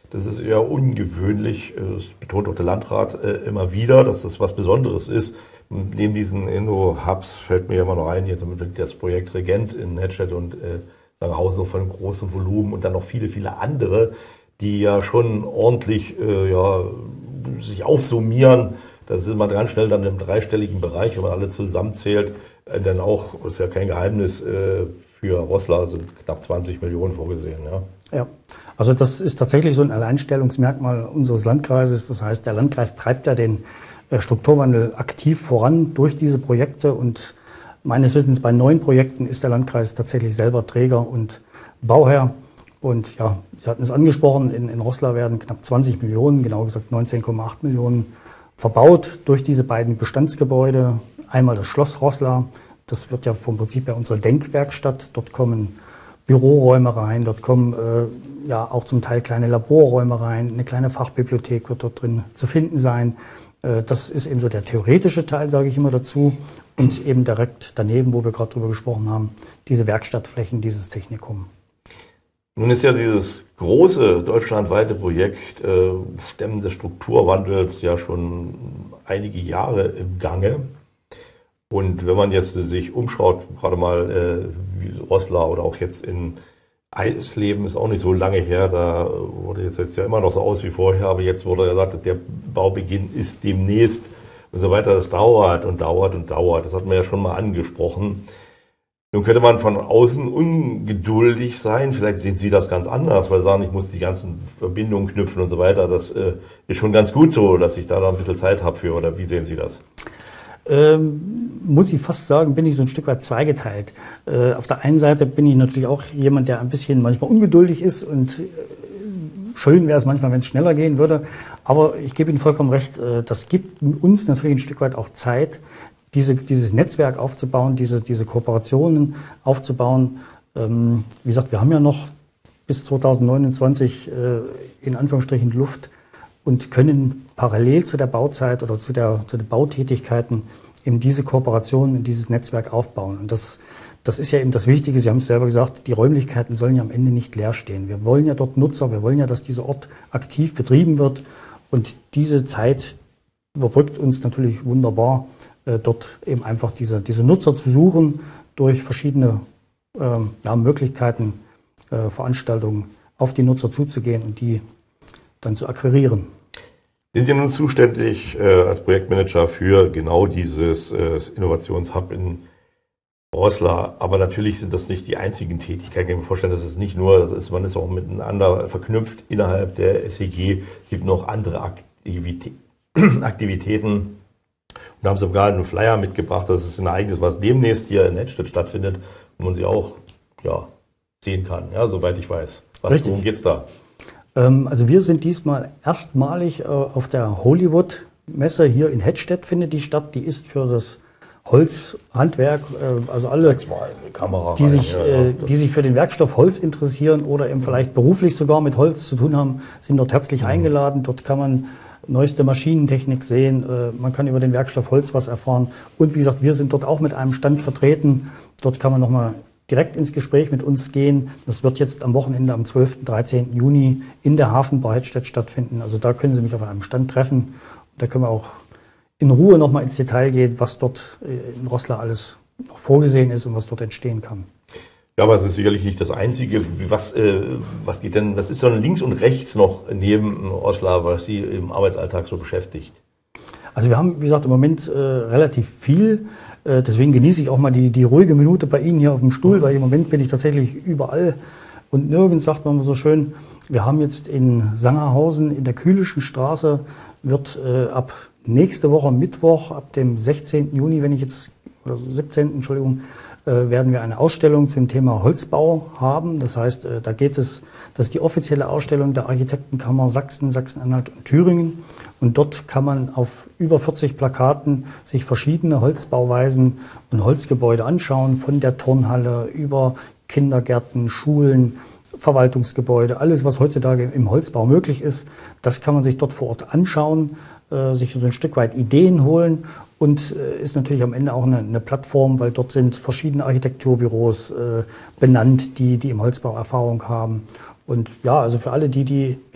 Das ist eher ungewöhnlich. Das betont auch der Landrat immer wieder, dass das was Besonderes ist. Neben diesen Inno-Hubs fällt mir immer noch ein, jetzt das Projekt Regent in Hedstedt und Sangerhausen von großem Volumen und dann noch viele, viele andere, die ja schon ordentlich sich aufsummieren. Das ist man ganz schnell dann im dreistelligen Bereich, wenn man alle zusammenzählt. Dann auch, das ist ja kein Geheimnis, für Roßla sind knapp 20 Millionen vorgesehen. Ja, also das ist tatsächlich so ein Alleinstellungsmerkmal unseres Landkreises. Das heißt, der Landkreis treibt ja den Strukturwandel aktiv voran durch diese Projekte und meines Wissens bei 9 Projekten ist der Landkreis tatsächlich selber Träger und Bauherr. Und ja, Sie hatten es angesprochen, in Roßla werden knapp 20 Millionen, genau gesagt 19,8 Millionen verbaut durch diese beiden Bestandsgebäude. Einmal das Schloss Roßla, das wird ja vom Prinzip her unsere Denkwerkstatt. Dort kommen Büroräume rein, dort kommen auch zum Teil kleine Laborräume rein, eine kleine Fachbibliothek wird dort drin zu finden sein. Das ist eben so der theoretische Teil, sage ich immer dazu. Und eben direkt daneben, wo wir gerade drüber gesprochen haben, diese Werkstattflächen, dieses Technikum. Nun ist ja dieses große deutschlandweite Projekt Stemmen des Strukturwandels ja schon einige Jahre im Gange. Und wenn man jetzt sich umschaut, gerade mal wie Roßla oder auch jetzt in Eisleben, ist auch nicht so lange her, da wurde jetzt ja immer noch so aus wie vorher, aber jetzt wurde gesagt, der Baubeginn ist demnächst und so weiter. Das dauert und dauert und dauert. Das hat man ja schon mal angesprochen. Nun könnte man von außen ungeduldig sein. Vielleicht sehen Sie das ganz anders, weil Sie sagen, ich muss die ganzen Verbindungen knüpfen und so weiter. Das ist schon ganz gut so, dass ich da noch ein bisschen Zeit habe für. Oder wie sehen Sie das? Muss ich fast sagen, bin ich so ein Stück weit zweigeteilt. Auf der einen Seite bin ich natürlich auch jemand, der ein bisschen manchmal ungeduldig ist und schön wäre es manchmal, wenn es schneller gehen würde. Aber ich gebe Ihnen vollkommen recht, das gibt uns natürlich ein Stück weit auch Zeit, dieses Netzwerk aufzubauen, diese Kooperationen aufzubauen. Wie gesagt, wir haben ja noch bis 2029 in Anführungsstrichen Luft und können parallel zu der Bauzeit oder zu den Bautätigkeiten eben diese Kooperation, dieses Netzwerk aufbauen. Und das ist ja eben das Wichtige. Sie haben es selber gesagt, die Räumlichkeiten sollen ja am Ende nicht leer stehen. Wir wollen ja dort Nutzer, wir wollen ja, dass dieser Ort aktiv betrieben wird. Und diese Zeit überbrückt uns natürlich wunderbar, dort eben einfach diese Nutzer zu suchen, durch verschiedene Möglichkeiten, Veranstaltungen auf die Nutzer zuzugehen und die dann zu akquirieren. Sie sind ja nun zuständig als Projektmanager für genau dieses Innovationshub in Roßla. Aber natürlich sind das nicht die einzigen Tätigkeiten. Ich kann mir vorstellen, dass es nicht nur, man ist auch miteinander verknüpft innerhalb der SEG. Es gibt noch andere Aktivitäten. Und da haben Sie sogar einen Flyer mitgebracht. Das ist ein Ereignis, was demnächst hier in Hedstedt stattfindet, wo man sie auch sehen kann, soweit ich weiß. Worum geht's da? Also wir sind diesmal erstmalig auf der Hollywood-Messe hier in Hedstedt, findet die statt. Die ist für das Holzhandwerk, also alle, die sich für den Werkstoff Holz interessieren oder eben vielleicht beruflich sogar mit Holz zu tun haben, sind dort herzlich eingeladen. Dort kann man neueste Maschinentechnik sehen, man kann über den Werkstoff Holz was erfahren. Und wie gesagt, wir sind dort auch mit einem Stand vertreten. Dort kann man nochmal direkt ins Gespräch mit uns gehen. Das wird jetzt am Wochenende am 12. und 13. Juni in der Hafenbar Hedstedt stattfinden. Also da können Sie mich auf einem Stand treffen. Und da können wir auch in Ruhe nochmal ins Detail gehen, was dort in Roßla alles noch vorgesehen ist und was dort entstehen kann. Ja, aber es ist sicherlich nicht das Einzige. Was ist denn links und rechts noch neben Roßla, was Sie im Arbeitsalltag so beschäftigt? Also wir haben, wie gesagt, im Moment relativ viel. Deswegen genieße ich auch mal die ruhige Minute bei Ihnen hier auf dem Stuhl, weil im Moment bin ich tatsächlich überall und nirgends, sagt man so schön. Wir haben jetzt in Sangerhausen in der Kühlischen Straße, wird ab nächste Woche Mittwoch, ab dem 16. Juni, oder 17. Entschuldigung, werden wir eine Ausstellung zum Thema Holzbau haben. Das heißt, das ist die offizielle Ausstellung der Architektenkammer Sachsen, Sachsen-Anhalt und Thüringen. Und dort kann man auf über 40 Plakaten sich verschiedene Holzbauweisen und Holzgebäude anschauen, von der Turnhalle über Kindergärten, Schulen, Verwaltungsgebäude, alles, was heutzutage im Holzbau möglich ist, das kann man sich dort vor Ort anschauen, sich so ein Stück weit Ideen holen und ist natürlich am Ende auch eine Plattform, weil dort sind verschiedene Architekturbüros benannt, die im Holzbau Erfahrung haben. Und ja, also für alle die